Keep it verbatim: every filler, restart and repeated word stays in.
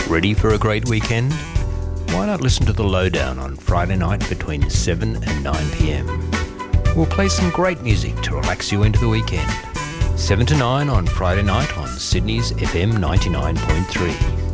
Ready for a great weekend? Why not listen to The Lowdown on Friday night between seven and nine p.m. We'll play some great music to relax you into the weekend. seven to nine on Friday night on Sydney's F M ninety-nine point three.